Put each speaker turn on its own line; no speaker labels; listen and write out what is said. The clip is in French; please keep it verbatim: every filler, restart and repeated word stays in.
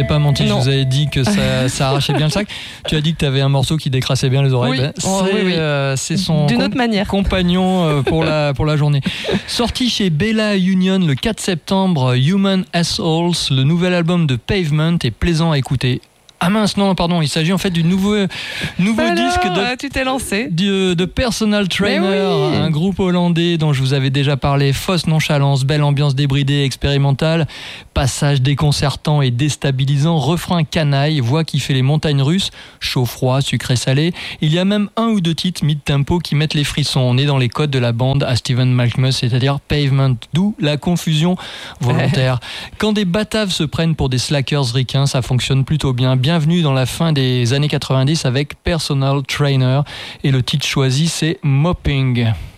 avais pas menti,
Non.
je vous avais dit que ça, ça arrachait bien le sac. Tu as dit que tu avais un morceau qui décrassait bien les oreilles.
Oui.
Ben,
Oh,
c'est,
oui, oui.
euh, c'est son
D'une
com-
autre manière.
compagnon euh, pour, la, pour la journée. Sorti chez Bella Union le quatre septembre, Human Assholes, le nouvel album de Pavement est plaisant à écouter. Ah mince, non, pardon, il s'agit en fait du nouveau, nouveau
Alors,
disque de
euh, tu t'es lancé.
de, de Personal Trainer,
oui.
un groupe hollandais dont je vous avais déjà parlé. Fausse nonchalance, belle ambiance débridée et expérimentale, passage déconcertant et déstabilisant, refrain canaille, voix qui fait les montagnes russes, chaud froid, sucré salé. Il y a même un ou deux titres mid-tempo qui mettent les frissons. On est dans les codes de la bande à Steven Malkmus, c'est-à-dire Pavement, d'où la confusion volontaire. Quand des bataves se prennent pour des slackers ricains, ça fonctionne plutôt bien. Bienvenue dans la fin des années quatre-vingt-dix avec Personal Trainer et le titre choisi c'est Mopping.